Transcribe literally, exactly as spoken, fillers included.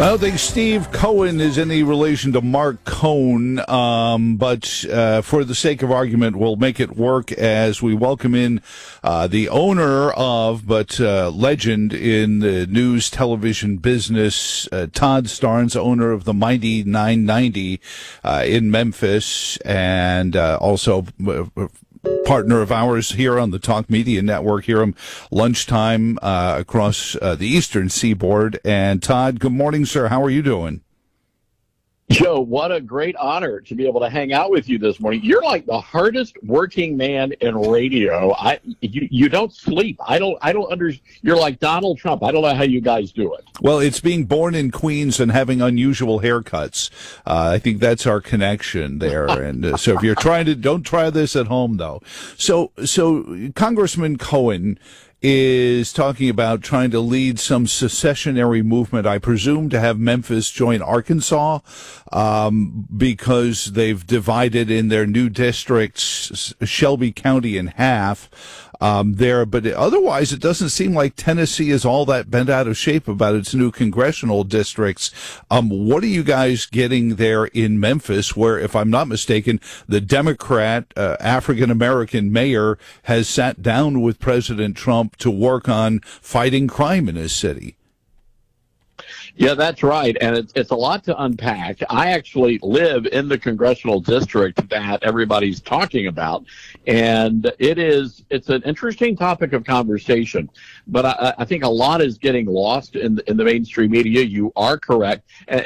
I don't think Steve Cohen is any relation to Mark Cohn, um, but uh, for the sake of argument, we'll make it work as we welcome in uh, the owner of, but uh, legend in the news television business, uh, Todd Starnes, owner of the Mighty nine ninety uh, in Memphis, and uh, also uh, partner of ours here on the Talk Media Network, here on lunchtime uh, across uh, the eastern seaboard. And Todd, good morning, sir. How are you doing? Joe, what a great honor to be able to hang out with you this morning. You're like the hardest working man in radio. I you, you don't sleep. I don't I don't under you're like Donald Trump. I don't know how you guys do it. Well, it's being born in Queens and having unusual haircuts. Uh, I think that's our connection there. And uh, so if you're trying to, don't try this at home though. So so Congressman Cohen is talking about trying to lead some secessionary movement, I presume, to have Memphis join Arkansas, um, because they've divided in their new districts Shelby County in half um, there. But otherwise, it doesn't seem like Tennessee is all that bent out of shape about its new congressional districts. Um, what are you guys getting there in Memphis, where, if I'm not mistaken, the Democrat uh, African-American mayor has sat down with President Trump to work on fighting crime in his city? Yeah, that's right. And it's, it's a lot to unpack. I actually live in the congressional district that everybody's talking about. And it is, it's an interesting topic of conversation. But I, I think a lot is getting lost in, in the mainstream media. You are correct. And